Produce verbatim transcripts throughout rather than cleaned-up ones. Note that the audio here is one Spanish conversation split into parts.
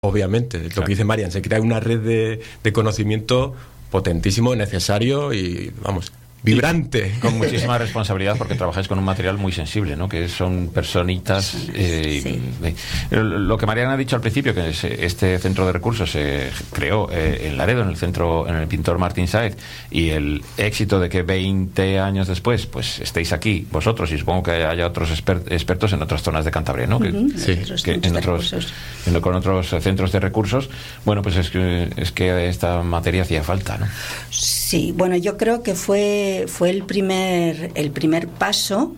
Obviamente, lo claro. que dice Marian, se crea una red de, de conocimiento potentísimo, necesario y, vamos, vibrante. Con muchísima responsabilidad, porque trabajáis con un material muy sensible, ¿no? Que son personitas. Eh, Sí. eh, lo que Mariana ha dicho al principio, que se, este centro de recursos se creó eh, en Laredo, en el centro, en el pintor Martín Sáez, y el éxito de que veinte años después, pues estéis aquí vosotros, y supongo que haya otros exper- expertos en otras zonas de Cantabria, ¿no? Que, Uh-huh. Sí. Otros que centros en de otros, recursos. en- con otros centros de recursos. Bueno, pues es que es que esta materia hacía falta, ¿no? Sí, bueno, yo creo que fue, fue el primer, el primer paso,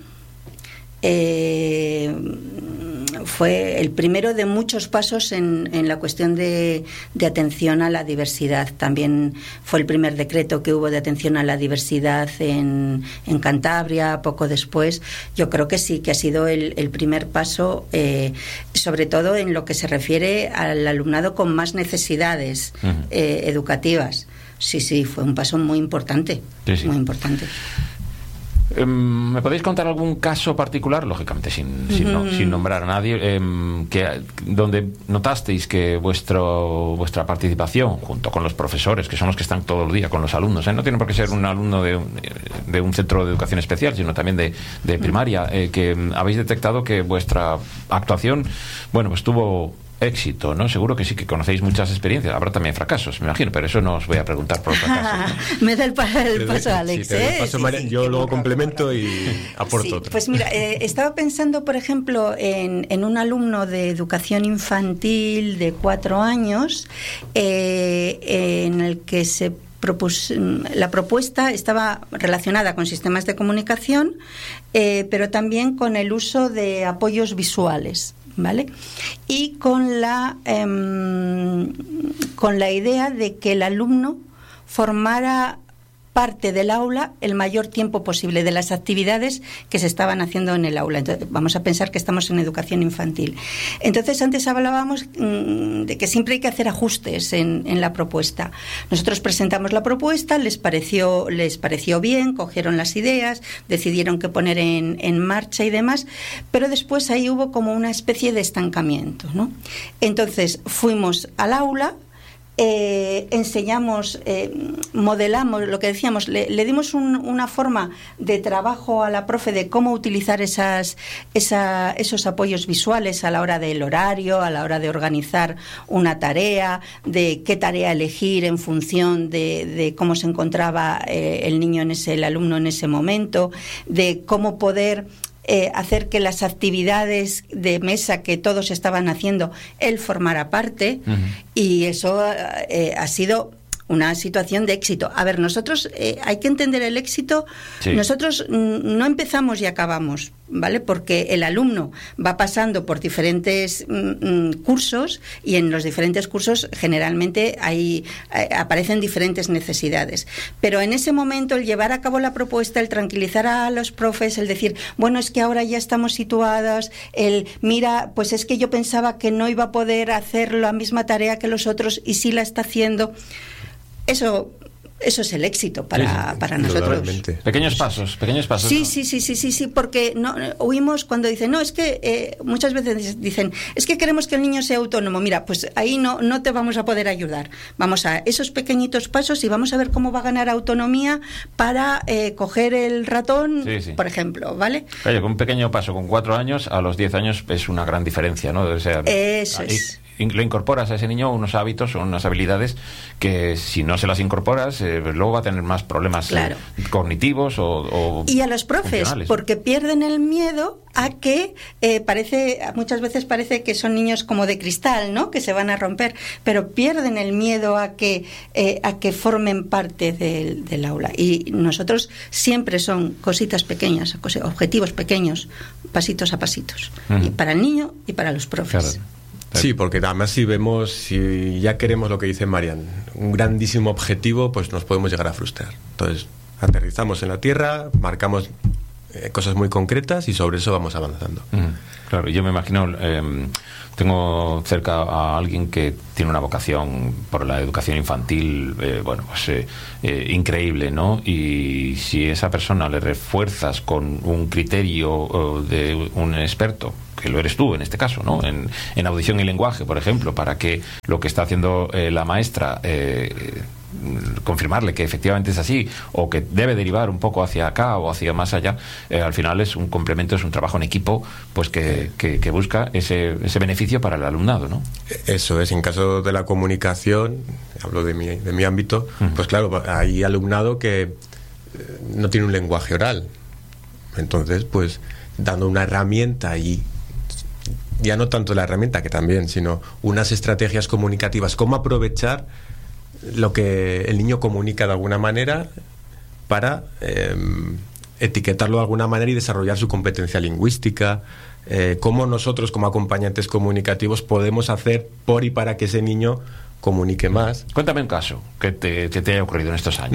eh, fue el primero de muchos pasos en, en la cuestión de, de atención a la diversidad. También fue el primer decreto que hubo de atención a la diversidad en, en Cantabria, poco después. Yo creo que sí, que ha sido el, el primer paso, eh, sobre todo en lo que se refiere al alumnado con más necesidades Uh-huh. eh, educativas. Sí, sí, fue un paso muy importante, Sí, sí. muy importante. Eh, ¿Me podéis contar algún caso particular, lógicamente sin, sin, no- sin nombrar a nadie, eh, que, donde notasteis que vuestro vuestra participación, junto con los profesores, que son los que están todo el día con los alumnos, ¿eh? No tiene por qué ser un alumno de, un- de un centro de educación especial, sino también de, de primaria, eh, que mm, habéis detectado que vuestra actuación, bueno, pues tuvo éxito, ¿no? Seguro que sí, que conocéis muchas experiencias, habrá también fracasos, me imagino, pero eso no os voy a preguntar por los fracasos, ¿no? Me da el, pa- el paso, Alex. Sí, te doy el ¿eh? paso, Sí, Marian, sí, yo qué luego burro, complemento qué y aporto Sí, otro. pues mira, eh, estaba pensando, por ejemplo, en, en un alumno de educación infantil de cuatro años, eh, en el que se propus- la propuesta estaba relacionada con sistemas de comunicación, eh, pero también con el uso de apoyos visuales, ¿vale? Y con la em, con la idea de que el alumno formara parte del aula el mayor tiempo posible de las actividades que se estaban haciendo en el aula. Entonces, vamos a pensar que estamos en educación infantil. Entonces, antes hablábamos mmm, de que siempre hay que hacer ajustes en, en la propuesta. Nosotros presentamos la propuesta, les pareció, les pareció bien, cogieron las ideas, decidieron qué poner en, en marcha y demás, pero después ahí hubo como una especie de estancamiento, ¿no? Entonces, fuimos al aula, Eh, enseñamos, eh, modelamos lo que decíamos, le, le dimos un, una forma de trabajo a la profe de cómo utilizar esas, esa, esos apoyos visuales a la hora del horario, a la hora de organizar una tarea, de qué tarea elegir en función de, de cómo se encontraba eh, el niño en ese, el alumno en ese momento, de cómo poder Eh, hacer que las actividades de mesa que todos estaban haciendo, él formara parte. Uh-huh. Y eso eh, ha sido una situación de éxito. A ver, nosotros eh, hay que entender el éxito. Sí. Nosotros mm, no empezamos y acabamos, ¿vale? Porque el alumno va pasando por diferentes mm, cursos, y en los diferentes cursos generalmente hay, eh, aparecen diferentes necesidades. Pero en ese momento el llevar a cabo la propuesta, el tranquilizar a los profes, el decir, bueno, es que ahora ya estamos situadas, el mira, pues es que yo pensaba que no iba a poder hacer la misma tarea que los otros y sí la está haciendo. Eso, eso es el éxito para, sí, sí, para nosotros. Pequeños pasos, pequeños pasos. Sí, ¿no? sí, sí, sí, sí, sí, porque no oímos cuando dicen, no, es que eh, muchas veces dicen, es que queremos que el niño sea autónomo. Mira, pues ahí no, no te vamos a poder ayudar. Vamos a esos pequeñitos pasos y vamos a ver cómo va a ganar autonomía para eh, coger el ratón, sí, sí. por ejemplo, ¿vale? Oye, con un pequeño paso con cuatro años a los diez años es una gran diferencia, ¿no? O sea, eso ahí, es. Le incorporas a ese niño unos hábitos o unas habilidades que si no se las incorporas eh, luego va a tener más problemas claro. eh, cognitivos o, o y a los profes porque pierden el miedo a que eh, parece muchas veces parece que son niños como de cristal, ¿no? Que se van a romper, pero pierden el miedo a que eh, a que formen parte del, del aula. Y nosotros siempre son cositas pequeñas, objetivos pequeños, pasitos a pasitos, uh-huh. y para el niño y para los profes. Claro. Sí, porque además si vemos, si ya queremos lo que dice Marian, un grandísimo objetivo, pues nos podemos llegar a frustrar. Entonces, aterrizamos en la tierra, marcamos eh, cosas muy concretas y sobre eso vamos avanzando. Mm, claro, yo me imagino, eh, tengo cerca a alguien que tiene una vocación por la educación infantil, eh, bueno, pues eh, eh, increíble, ¿no? Y si esa persona le refuerzas con un criterio eh, de un experto, que lo eres tú en este caso, ¿no? En, en audición y lenguaje, por ejemplo, para que lo que está haciendo eh, la maestra eh, confirmarle que efectivamente es así o que debe derivar un poco hacia acá o hacia más allá, eh, al final es un complemento, es un trabajo en equipo, pues que, que, que busca ese, ese beneficio para el alumnado, ¿no? Eso es, en caso de la comunicación, hablo de mi, de mi ámbito, uh-huh. pues claro, hay alumnado que no tiene un lenguaje oral, entonces pues dando una herramienta y ya no tanto la herramienta, que también, sino unas estrategias comunicativas, cómo aprovechar lo que el niño comunica de alguna manera para eh, etiquetarlo de alguna manera y desarrollar su competencia lingüística, eh, cómo nosotros como acompañantes comunicativos podemos hacer por y para que ese niño comunique más. Cuéntame un caso que te, que te haya ocurrido en estos años.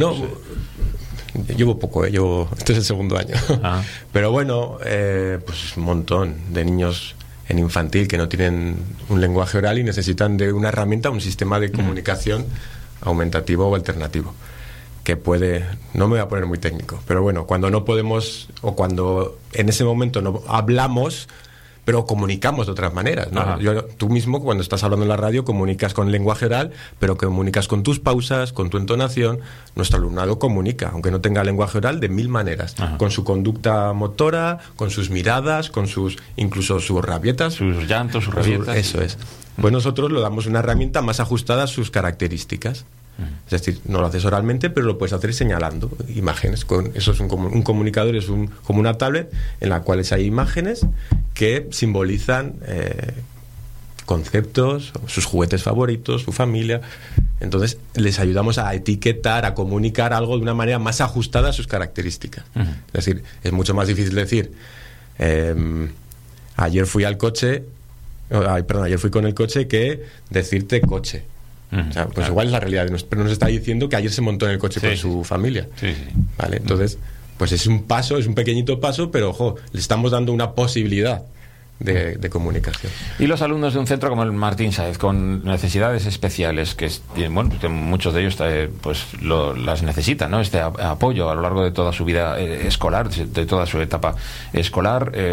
No, llevo poco, ¿eh? llevo, este es el segundo año. Ah. Pero bueno, eh, pues un montón de niños en infantil que no tienen un lenguaje oral y necesitan de una herramienta, un sistema de comunicación mm. aumentativo o alternativo, que puede, no me voy a poner muy técnico, pero bueno, cuando no podemos, o cuando en ese momento no hablamos, pero comunicamos de otras maneras, ¿no? Yo, tú mismo, cuando estás hablando en la radio, comunicas con lenguaje oral, pero comunicas con tus pausas, con tu entonación. Nuestro alumnado comunica, aunque no tenga lenguaje oral, de mil maneras. Ajá. Con su conducta motora, con sus miradas, con sus, incluso sus rabietas. Sus llantos, sus rabietas. Eso es. Pues nosotros le damos una herramienta más ajustada a sus características. Es decir, no lo haces oralmente, pero lo puedes hacer señalando imágenes. Con, eso es un, un comunicador, es un, como una tablet en la cual hay imágenes que simbolizan eh, conceptos, sus juguetes favoritos, su familia. Entonces les ayudamos a etiquetar, a comunicar algo de una manera más ajustada a sus características. Uh-huh. Es decir, es mucho más difícil decir eh, ayer fui al coche, ay, perdón, ayer fui con el coche, que decirte coche. O sea, pues claro. Igual es la realidad, pero nos está diciendo que ayer se montó en el coche sí, con sí. su familia. Sí, sí. ¿Vale? Entonces, pues es un paso, es un pequeñito paso, pero ojo, le estamos dando una posibilidad de, de comunicación. Y los alumnos de un centro como el Martín Sáez, con necesidades especiales, que, bueno, que muchos de ellos eh, pues lo, las necesitan, ¿no? Este a, apoyo a lo largo de toda su vida eh, escolar, de toda su etapa escolar. Eh,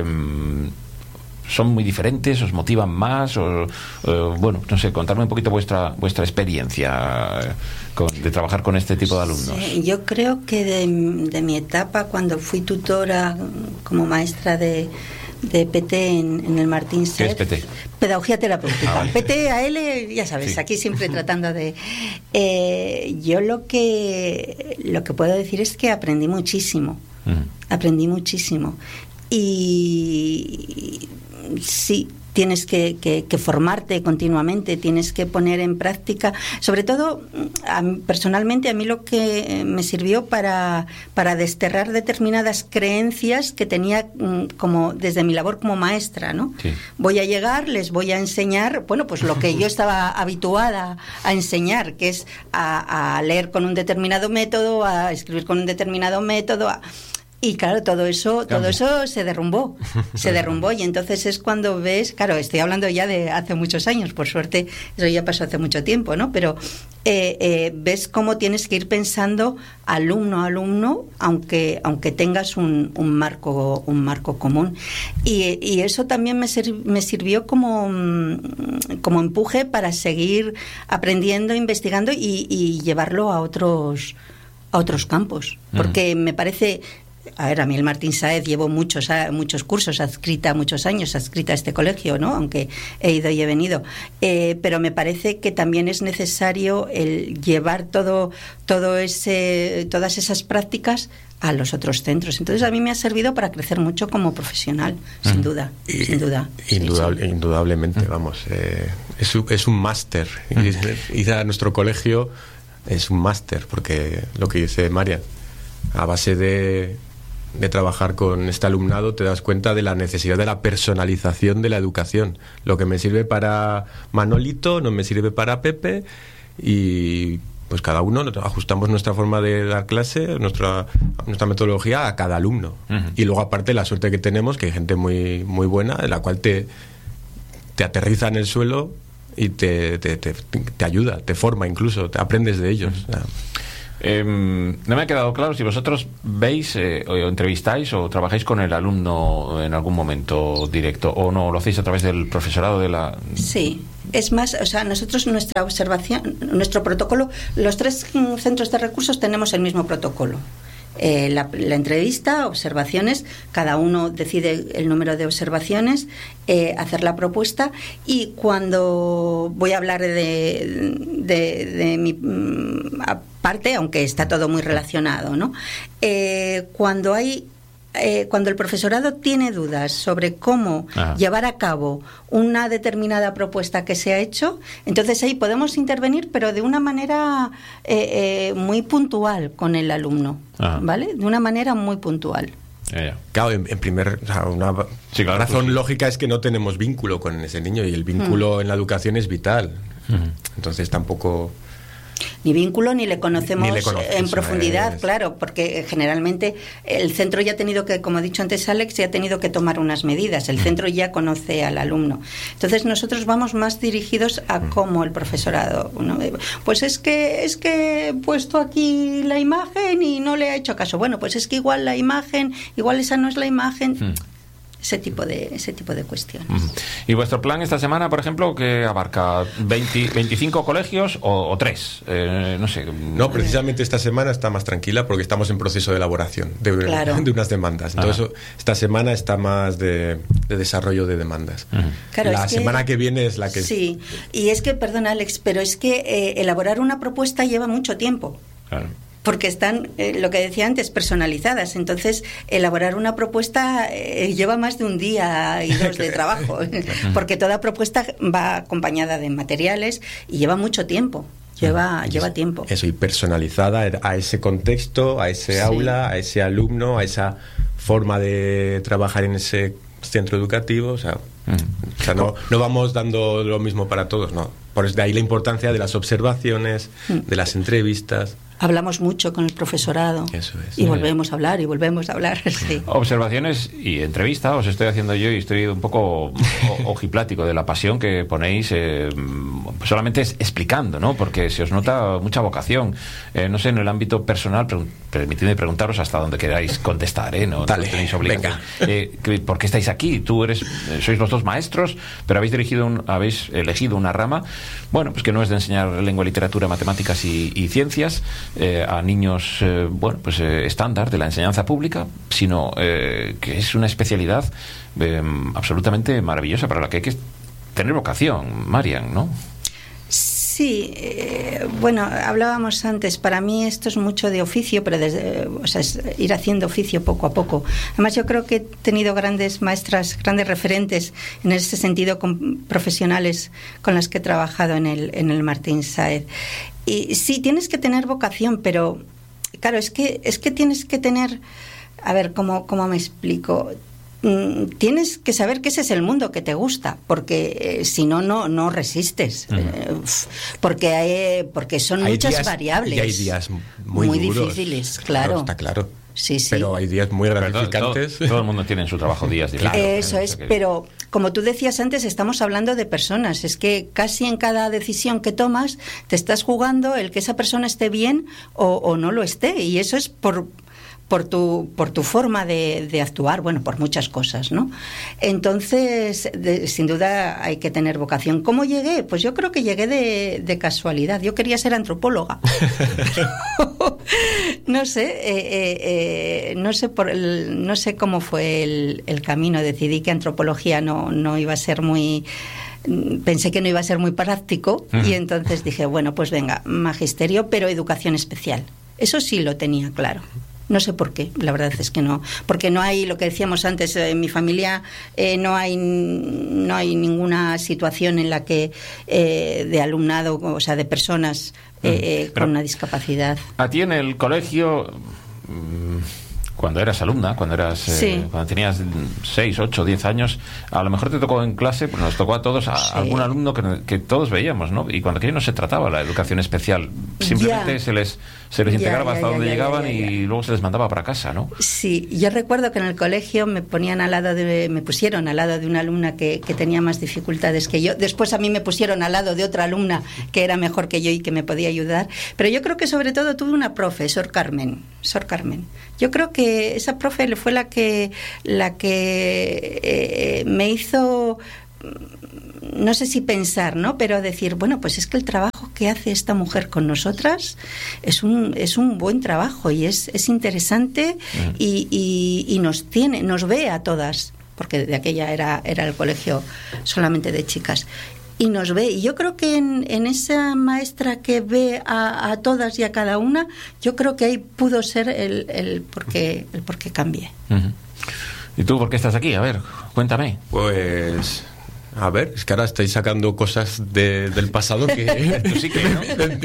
¿Son muy diferentes? ¿Os motivan más? O, o, bueno, no sé, contarme un poquito vuestra vuestra experiencia con, de trabajar con este tipo de alumnos. Sí, yo creo que de, de mi etapa, cuando fui tutora como maestra de, de P T en, en el Martín Sáez. ¿Qué es P T? Pedagogía terapéutica. Ah, vale. P T, A L, ya sabes, sí. Aquí siempre tratando de... Eh, yo lo que, lo que puedo decir es que aprendí muchísimo. Uh-huh. Aprendí muchísimo. Y... sí, tienes que, que, que formarte continuamente, tienes que poner en práctica, sobre todo a mí, personalmente a mí lo que me sirvió para, para desterrar determinadas creencias que tenía como desde mi labor como maestra, ¿no? Sí. Voy a llegar, les voy a enseñar, bueno, pues lo que yo estaba habituada a enseñar, que es a, a leer con un determinado método, a escribir con un determinado método, a... Y claro, todo eso, todo eso se derrumbó, se derrumbó y entonces es cuando ves, claro, estoy hablando ya de hace muchos años, por suerte eso ya pasó hace mucho tiempo, ¿no? Pero eh, eh, ves cómo tienes que ir pensando alumno a alumno, aunque aunque tengas un, un marco un marco común y, y eso también me, sir, me sirvió como como empuje para seguir aprendiendo, investigando y, y llevarlo a otros a otros campos, porque mm. me parece. A ver, a mí el Martín Sáez llevo muchos muchos cursos adscrita, muchos años adscrita a este colegio, ¿no? Aunque he ido y he venido. Eh, pero me parece que también es necesario el llevar todo, todo ese, todas esas prácticas a los otros centros. Entonces a mí me ha servido para crecer mucho como profesional, mm. sin duda, y, sin duda. Indudable, sí. Indudablemente, mm. vamos. Eh, es, es un máster. Mm. Ir a nuestro colegio es un máster, porque lo que dice María, a base de... de trabajar con este alumnado te das cuenta de la necesidad de la personalización de la educación. Lo que me sirve para Manolito no me sirve para Pepe y pues cada uno ajustamos nuestra forma de dar clase, nuestra, nuestra metodología a cada alumno. Uh-huh. Y luego aparte la suerte que tenemos, que hay gente muy, muy buena, de la cual te, te aterriza en el suelo y te, te, te, te ayuda, te forma incluso, te aprendes de ellos. Uh-huh. O sea, Eh, no me ha quedado claro si vosotros veis eh, o entrevistáis o trabajáis con el alumno en algún momento directo, o no, lo hacéis a través del profesorado de la... Sí, es más, o sea, nosotros nuestra observación, nuestro protocolo, los tres centros de recursos tenemos el mismo protocolo. Eh, la, la entrevista, observaciones, cada uno decide el número de observaciones, eh, hacer la propuesta, y cuando voy a hablar de, de, de mi parte, aunque está todo muy relacionado, ¿no? Eh, cuando hay Eh, cuando el profesorado tiene dudas sobre cómo Ajá. llevar a cabo una determinada propuesta que se ha hecho, entonces ahí podemos intervenir, pero de una manera eh, eh, muy puntual con el alumno, Ajá. ¿vale? De una manera muy puntual. Yeah, yeah. Claro, en, en primer, o sea, una sí, claro, razón pues sí. lógica es que no tenemos vínculo con ese niño, y el vínculo mm. en la educación es vital. Mm. Entonces tampoco... Ni vínculo, ni le conocemos ni le conoces, en profundidad, es... claro, porque generalmente el centro ya ha tenido que, como ha dicho antes Alex, ya ha tenido que tomar unas medidas. El centro ya conoce al alumno. Entonces nosotros vamos más dirigidos a cómo el profesorado, ¿no? Pues es que es que he puesto aquí la imagen y no le ha hecho caso. Bueno, pues es que igual la imagen, igual esa no es la imagen. Hmm. Ese tipo de ese tipo de cuestiones. Uh-huh. ¿Y vuestro plan esta semana, por ejemplo, que abarca veinte, veinticinco colegios o, o tres? Eh, no sé. No, precisamente esta semana está más tranquila porque estamos en proceso de elaboración de, claro. de unas demandas. Entonces, uh-huh. esta semana está más de, de desarrollo de demandas. Uh-huh. Claro, la es semana que, que viene es la que... Sí, y es que, perdón Alex, pero es que eh, elaborar una propuesta lleva mucho tiempo. Claro. Porque están, eh, lo que decía antes, personalizadas. Entonces, elaborar una propuesta eh, lleva más de un día y dos de trabajo, porque toda propuesta va acompañada de materiales y lleva mucho tiempo. Lleva, lleva tiempo. Eso, y personalizada a ese contexto, a ese sí. aula, a ese alumno, a esa forma de trabajar en ese centro educativo. O sea, mm. o sea no, no vamos dando lo mismo para todos, no. Por eso de ahí la importancia de las observaciones, mm. de las entrevistas. Hablamos mucho con el profesorado. Eso es. Y volvemos a hablar y volvemos a hablar. Sí. Observaciones y entrevista os estoy haciendo yo, y estoy un poco ojiplático de la pasión que ponéis eh, solamente es explicando, ¿no? Porque se os nota mucha vocación. Eh, no sé, en el ámbito personal, pre- permitidme preguntaros hasta donde queráis contestar, ¿eh? No, Dale, no tenéis obligación. Eh, ¿Por qué estáis aquí? Tú eres, sois los dos maestros, pero habéis dirigido, un, habéis elegido una rama, bueno, pues que no es de enseñar lengua, literatura, matemáticas y, y ciencias. Eh, a niños eh, bueno pues eh, estándar de la enseñanza pública, sino eh, que es una especialidad eh, absolutamente maravillosa para la que hay que tener vocación, Marian, ¿no? Sí, eh, bueno, hablábamos antes, para mí esto es mucho de oficio, pero desde, o sea, es ir haciendo oficio poco a poco. Además, yo creo que he tenido grandes maestras, grandes referentes en ese sentido, con profesionales con las que he trabajado en el, en el Martín Sáez. Y sí, tienes que tener vocación, pero claro, es que es que tienes que tener, a ver, ¿cómo, cómo me explico? Tienes que saber que ese es el mundo que te gusta, porque eh, si no, no no resistes. Uh-huh. eh, porque hay, porque son hay muchas días, variables. Y hay días muy, muy duros, difíciles, claro. claro. Está claro. Sí, sí. Pero hay días muy gratificantes. Todo, todo el mundo tiene en su trabajo días difíciles. Claro, eso es, pero como tú decías antes, estamos hablando de personas. Es que casi en cada decisión que tomas te estás jugando el que esa persona esté bien o, o no lo esté. Y eso es por... por tu por tu forma de, de actuar, bueno, por muchas cosas, ¿no? Entonces, de, sin duda hay que tener vocación. ¿Cómo llegué? Pues yo creo que llegué de, de casualidad. Yo quería ser antropóloga. Pero, no sé, eh, eh, eh, no sé por el, no sé cómo fue el, el camino. Decidí que antropología no, no iba a ser muy... Pensé que no iba a ser muy práctico uh-huh. y entonces dije, bueno, pues venga, magisterio, pero educación especial. Eso sí lo tenía claro. No sé por qué, la verdad es que no, porque no hay, lo que decíamos antes, en mi familia eh, no hay no hay ninguna situación en la que eh, de alumnado, o sea, de personas eh, con una discapacidad. A ti en el colegio, cuando eras alumna, cuando eras sí. eh, cuando tenías seis, ocho, diez años, a lo mejor te tocó en clase, pues nos tocó a todos, a sí. algún alumno que, que todos veíamos, ¿no? Y cuando aquello no se trataba la educación especial, simplemente ya. se les se les integraba ya, ya, hasta ya, donde ya, llegaban ya, ya, ya. y luego se les mandaba para casa, ¿no? Sí, yo recuerdo que en el colegio me ponían al lado de, me pusieron al lado de una alumna que, que tenía más dificultades que yo. Después a mí me pusieron al lado de otra alumna que era mejor que yo y que me podía ayudar. Pero yo creo que sobre todo tuve una profe, Sor Carmen, Sor Carmen. Yo creo que esa profe fue la que la que eh, me hizo, no sé si pensar, ¿no? Pero decir, bueno, pues es que el trabajo que hace esta mujer con nosotras es un es un buen trabajo y es, es interesante uh-huh. y, y, y nos tiene, nos ve a todas, porque de aquella era, era el colegio solamente de chicas. Y nos ve, y yo creo que en, en esa maestra que ve a, a todas y a cada una, yo creo que ahí pudo ser el, el por qué el por qué cambié. Uh-huh. ¿Y tú por qué estás aquí? A ver, cuéntame. Pues, a ver, es que ahora estáis sacando cosas de, del pasado que... Tú sí que, ¿no?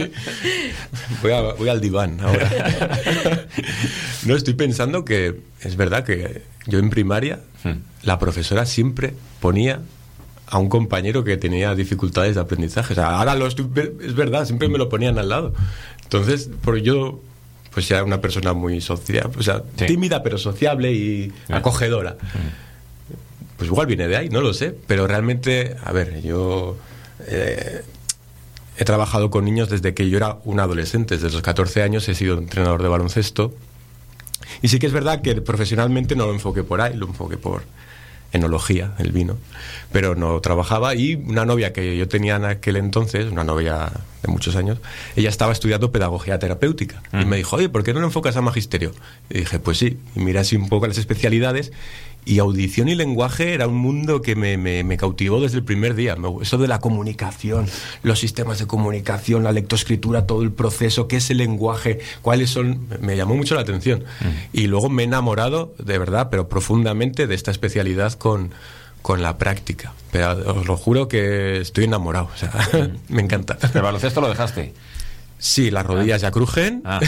voy, a, voy al diván ahora. No, estoy pensando que es verdad que yo en primaria, hmm. la profesora siempre ponía a un compañero que tenía dificultades de aprendizaje. O sea, ahora lo estoy, es verdad, siempre me lo ponían al lado. Entonces, por yo, pues era una persona muy social, o sea, sí. tímida pero sociable y sí. acogedora. Sí. Pues igual viene de ahí, no lo sé. Pero realmente, a ver, yo eh, he trabajado con niños desde que yo era un adolescente. Desde los catorce años he sido entrenador de baloncesto. Y sí que es verdad que profesionalmente no lo enfoqué por ahí, lo enfoqué por enología, el vino, pero no trabajaba. Y una novia que yo tenía en aquel entonces, una novia de muchos años, ella estaba estudiando pedagogía terapéutica uh-huh. y me dijo, oye, ¿por qué no lo enfocas a magisterio? Y dije, pues sí, y miré así un poco las especialidades, y audición y lenguaje era un mundo que me, me, me cautivó desde el primer día. Eso de la comunicación, los sistemas de comunicación, la lectoescritura, todo el proceso, qué es el lenguaje, cuáles son, me llamó mucho la atención. Uh-huh. Y luego me he enamorado, de verdad, pero profundamente, de esta especialidad con, con la práctica. Pero os lo juro que estoy enamorado, o sea, uh-huh. me encanta. ¿El baloncesto lo dejaste? Sí, las rodillas ah. ya crujen. Ah.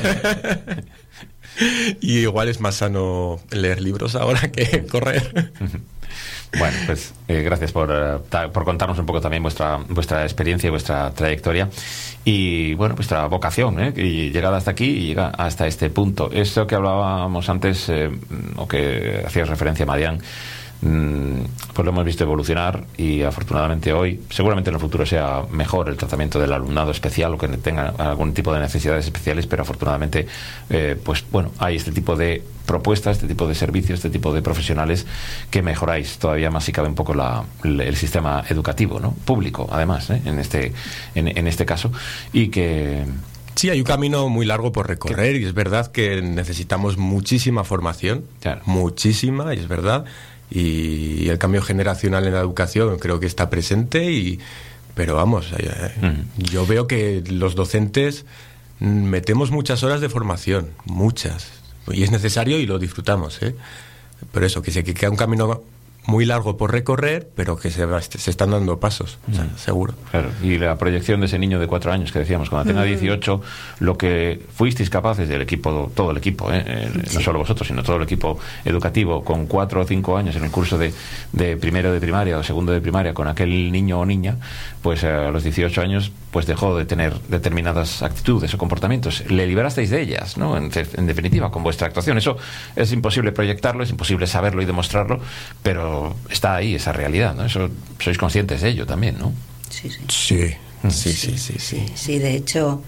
Y igual es más sano leer libros ahora que correr. Bueno, pues eh, gracias por, uh, ta- por contarnos un poco también vuestra vuestra experiencia y vuestra trayectoria y, bueno, vuestra vocación, ¿eh? Y llegada hasta aquí y llega hasta este punto. Eso que hablábamos antes, eh, o que hacías referencia, Madián, pues lo hemos visto evolucionar y afortunadamente hoy, seguramente en el futuro sea mejor el tratamiento del alumnado especial o que tenga algún tipo de necesidades especiales, pero afortunadamente eh, pues bueno, hay este tipo de propuestas, este tipo de servicios, este tipo de profesionales que mejoráis todavía más si cabe un poco la, el sistema educativo, ¿no? Público, además, ¿eh? en este en, en este caso, y que sí, hay un camino muy largo por recorrer y es verdad que necesitamos muchísima formación, claro. muchísima, y es verdad. Y el cambio generacional en la educación creo que está presente, y pero vamos, eh, uh-huh. yo veo que los docentes metemos muchas horas de formación, muchas, y es necesario y lo disfrutamos, ¿eh? Pero eso, que se que queda un camino muy largo por recorrer, pero que se, se están dando pasos, o sea, mm. seguro. Claro. Y la proyección de ese niño de cuatro años que decíamos, cuando tenga dieciocho, lo que fuisteis capaces del equipo, todo el equipo, ¿eh? Sí. No solo vosotros, sino todo el equipo educativo, con cuatro o cinco años en el curso de, de primero de primaria o segundo de primaria, con aquel niño o niña, pues a los dieciocho años pues dejó de tener determinadas actitudes o comportamientos. Le liberasteis de ellas, ¿no? En, en definitiva, con vuestra actuación. Eso es imposible proyectarlo, es imposible saberlo y demostrarlo, pero está ahí esa realidad, ¿no? Eso sois conscientes de ello también, ¿no? Sí, sí. Sí, sí, sí, sí. Sí, sí de hecho,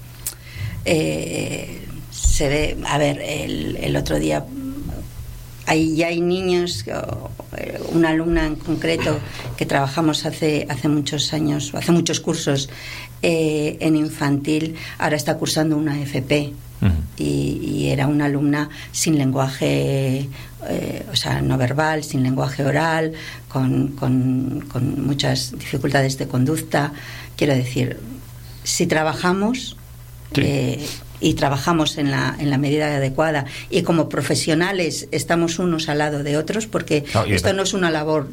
eh, se ve, a ver, el, el otro día hay, ya hay niños, una alumna en concreto que trabajamos hace, hace muchos años, hace muchos cursos eh, en infantil, ahora está cursando una F P. Uh-huh. y, y era una alumna sin lenguaje, eh, o sea, no verbal, sin lenguaje oral, con, con, con muchas dificultades de conducta. Quiero decir, si trabajamos sí. eh, y trabajamos en la, en la medida adecuada y como profesionales estamos unos al lado de otros, porque no, esto no es una labor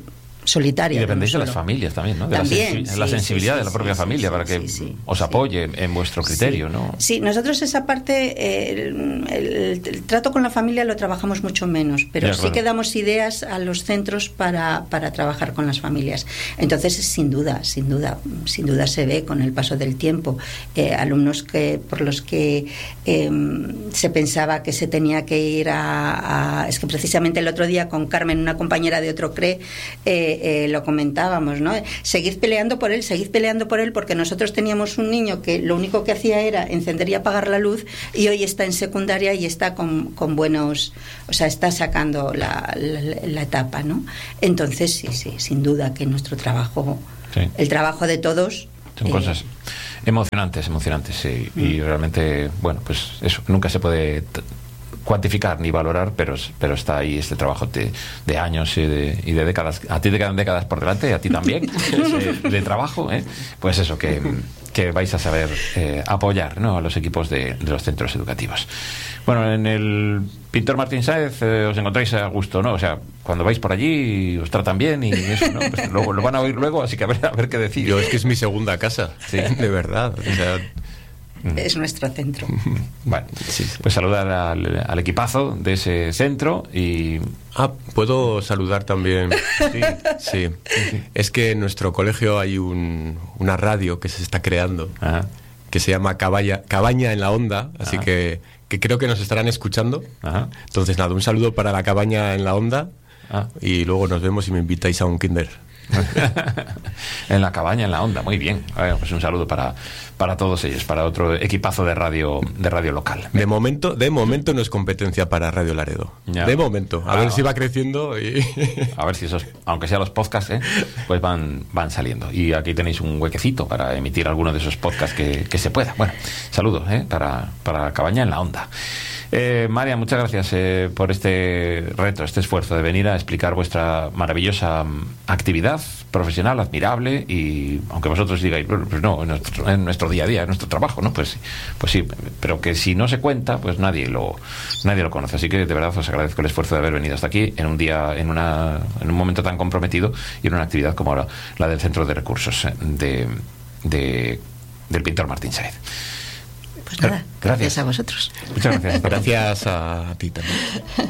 solitaria. Y dependéis no de las familias también, ¿no? De también, la, sensi sí, la sensibilidad sí, sí, de la propia sí, familia sí, para que sí, sí, os apoye sí. en vuestro criterio, sí. ¿no? Sí, nosotros esa parte, eh, el, el, el trato con la familia lo trabajamos mucho menos, pero ya, sí claro. que damos ideas a los centros para, para trabajar con las familias. Entonces, sin duda, sin duda, sin duda se ve con el paso del tiempo. Eh, alumnos que por los que eh, se pensaba que se tenía que ir a, a... Es que precisamente el otro día con Carmen, una compañera de otro C R E, eh, eh, lo comentábamos, ¿no? Seguid peleando por él, seguid peleando por él, porque nosotros teníamos un niño que lo único que hacía era encender y apagar la luz, y hoy está en secundaria y está con, con buenos... O sea, está sacando la, la, la etapa, ¿no? Entonces, sí, sí, sin duda que nuestro trabajo, sí. el trabajo de todos... Son eh, cosas emocionantes, emocionantes, sí. Mm. Y realmente, bueno, pues eso, nunca se puede cuantificar ni valorar, pero, pero está ahí este trabajo de, de años y de, y de décadas. A ti te quedan décadas por delante, a ti también, de, de trabajo, ¿eh? Pues eso, que, que vais a saber eh, apoyar, ¿no?, a los equipos de, de los centros educativos. Bueno, en el Pintor Martín Sáez eh, os encontráis a gusto, ¿no? O sea, cuando vais por allí os tratan bien y eso, ¿no? Pues lo, lo van a oír luego, así que a ver, a ver qué decir. Yo es que es mi segunda casa, sí, de verdad. O sea, es nuestro centro. Bueno, sí, sí. Pues saludar al, al equipazo de ese centro y... Ah, ¿puedo saludar también? Sí, sí. sí. Es que en nuestro colegio hay un, una radio que se está creando, ajá, que se llama Caballa, Cabaña en la Onda, así que, que creo que nos estarán escuchando. Ajá. Entonces, nada, un saludo para la Cabaña en la Onda, ah, y luego nos vemos y me invitáis a un kinder. En la Cabaña en la Onda, muy bien. Bueno, pues un saludo para, para todos ellos, para otro equipazo de radio de radio local. De momento, de momento no es competencia para Radio Laredo. Ya. De momento, a ah, ver si va creciendo y... a ver si esos, aunque sean los podcasts, ¿eh? pues van, van saliendo. Y aquí tenéis un huequecito para emitir alguno de esos podcasts que, que se pueda. Bueno, saludos, ¿eh? para, para la Cabaña en la Onda. Eh, María, muchas gracias eh, por este reto, este esfuerzo de venir a explicar vuestra maravillosa actividad profesional, admirable, y aunque vosotros digáis, pues no, en nuestro, en nuestro día a día, en nuestro trabajo, ¿no? Pues, pues sí, pero que si no se cuenta, pues nadie lo, nadie lo conoce. Así que de verdad os agradezco el esfuerzo de haber venido hasta aquí en un día, en una, en un momento tan comprometido y en una actividad como la, la del Centro de Recursos de, de, del Pintor Martín Sáez. Pues nada, gracias. gracias a vosotros. Muchas gracias. Gracias a ti también.